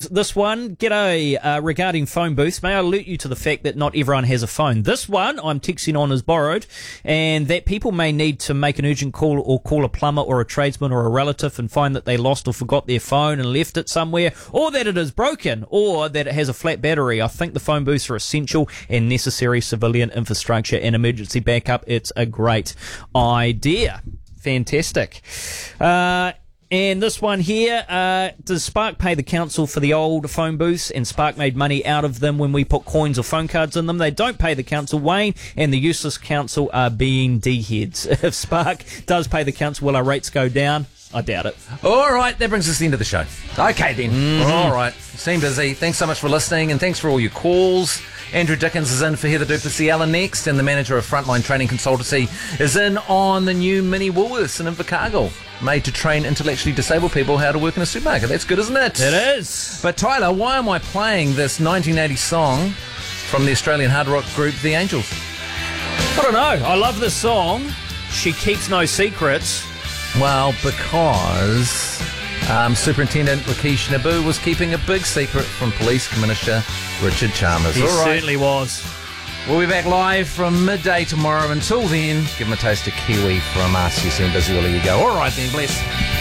this one. G'day, regarding phone booths, may I alert you to the fact that not everyone has a phone. This one I'm texting on is borrowed, and that people may need to make an urgent call or call a plumber or a tradesman or a relative and find that they lost or forgot their phone and left it somewhere, or that it is broken, or that it has a flat battery. I think the phone booths are essential and necessary civilian infrastructure and emergency backup. It's a great idea. Fantastic. And this one here, does Spark pay the council for the old phone booths? And Spark made money out of them when we put coins or phone cards in them. They don't pay the council, Wayne, and the useless council are being D-heads. If Spark does pay the council, will our rates go down? I doubt it. All right, that brings us to the end of the show. Okay, then. All right. Seem busy. Thanks so much for listening, and thanks for all your calls. Andrew Dickens is in for Heather Duplessis Allen next, and the manager of Frontline Training Consultancy is in on the new mini Woolworths in Invercargill, made to train intellectually disabled people how to work in a supermarket. That's good, isn't it? It is. But Tyler, why am I playing this 1980 song from the Australian hard rock group The Angels? I don't know. I love this song. She keeps no secrets. Well, because Superintendent Lakeisha Nabu was keeping a big secret from Police Commissioner Richard Chalmers. He All right. certainly was. We'll be back live from midday tomorrow. Until then, give them a taste of kiwi from us. You seem busy, will you go? All right then, bless.